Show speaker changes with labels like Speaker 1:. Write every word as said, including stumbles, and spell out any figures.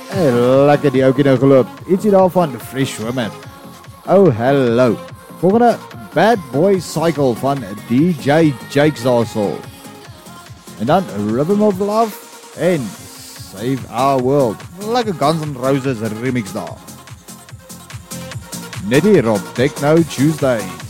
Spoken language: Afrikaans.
Speaker 1: Hey, lekker die oukie nou geloop. Ietsie daarvan Fresh Women. Oh, hello. Volgende Bad Boy Cycle van D J Jakes daarso. En dan Rhythm of Love en Save Our World. Lekker Guns N' Roses remix daar. Net hier op Techno Tuesday.